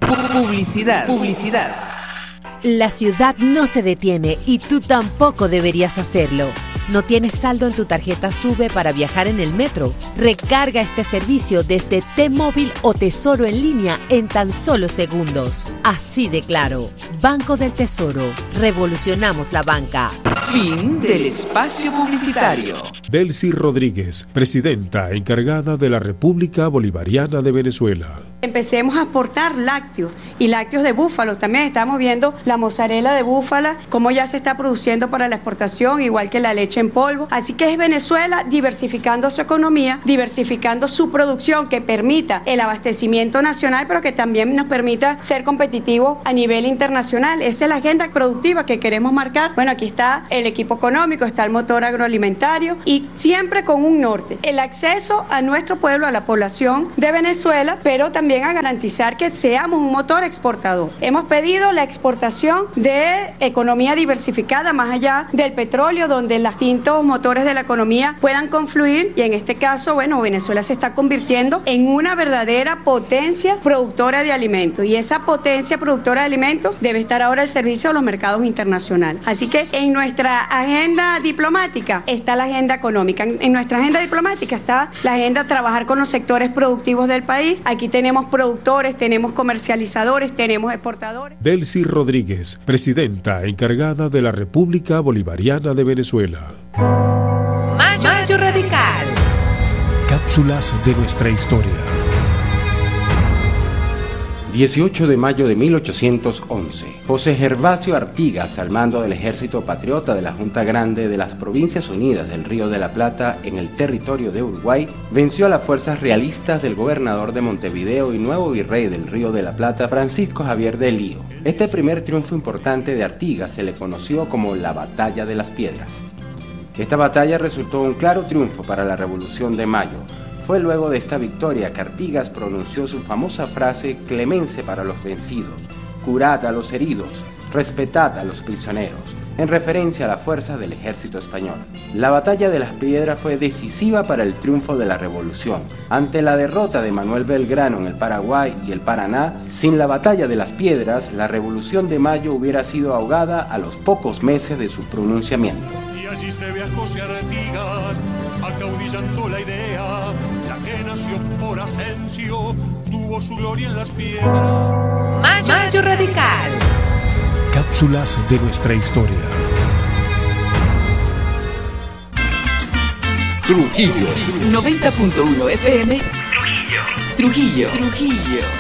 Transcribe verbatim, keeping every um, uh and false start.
Publicidad. Publicidad. La ciudad no se detiene y tú tampoco deberías hacerlo. ¿No tienes saldo en tu tarjeta SUBE para viajar en el metro? Recarga este servicio desde T-Móvil o Tesoro en línea en tan solo segundos. Así de claro. Banco del Tesoro. Revolucionamos la banca. Fin del espacio publicitario. Delcy Rodríguez, presidenta encargada de la República Bolivariana de Venezuela. Empecemos a exportar lácteos y lácteos de búfalo. También estamos viendo la mozzarella de búfala, cómo ya se está produciendo para la exportación, igual que la leche en polvo. Así que es Venezuela diversificando su economía, diversificando su producción que permita el abastecimiento nacional, pero que también nos permita ser competitivos a nivel internacional. Esa es la agenda productiva que queremos marcar. Bueno, aquí está el equipo económico, está el motor agroalimentario y siempre con un norte. El acceso a nuestro pueblo, a la población de Venezuela, pero también a garantizar que seamos un motor exportador. Hemos pedido la exportación de economía diversificada más allá del petróleo, donde los distintos motores de la economía puedan confluir y en este caso, bueno, Venezuela se está convirtiendo en una verdadera potencia productora de alimentos y esa potencia productora de alimentos debe estar ahora al servicio de los mercados internacionales. Así que en nuestra agenda diplomática está la agenda económica, en nuestra agenda diplomática está la agenda trabajar con los sectores productivos del país. Aquí tenemos productores, tenemos comercializadores, tenemos exportadores. Delcy Rodríguez, presidenta encargada de la República Bolivariana de Venezuela. Mayo, Mayo Radical. Cápsulas de nuestra historia. dieciocho de mayo de mil ochocientos once. José Gervasio Artigas, al mando del Ejército Patriota de la Junta Grande de las Provincias Unidas del Río de la Plata en el territorio de Uruguay, venció a las fuerzas realistas del gobernador de Montevideo y nuevo virrey del Río de la Plata, Francisco Javier de Lío. Este primer triunfo importante de Artigas se le conoció como la Batalla de las Piedras. Esta batalla resultó un claro triunfo para la Revolución de Mayo. Fue luego de esta victoria que Artigas pronunció su famosa frase clemencia para los vencidos, curad a los heridos, respetad a los prisioneros, en referencia a la fuerza del ejército español. La batalla de las Piedras fue decisiva para el triunfo de la revolución. Ante la derrota de Manuel Belgrano en el Paraguay y el Paraná, sin la batalla de las Piedras, la Revolución de Mayo hubiera sido ahogada a los pocos meses de su pronunciamiento. Allí se ve a José Artigas, acaudillando la idea, la que nació por Asensio, tuvo su gloria en las piedras. Mayo, Mayo Radical. Cápsulas de nuestra historia. Trujillo, noventa punto uno F M. Trujillo. Trujillo. Trujillo.